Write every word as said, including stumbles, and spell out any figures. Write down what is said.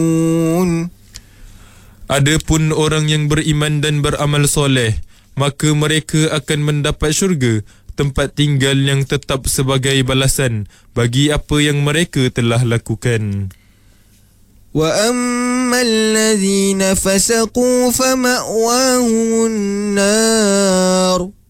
Adapun orang yang beriman dan beramal soleh, maka mereka akan mendapat syurga, tempat tinggal yang tetap sebagai balasan bagi apa yang mereka telah lakukan. وَأَمَّا الَّذِينَ فَسَقُوا فَمَأْوَاهُمُ النَّارُ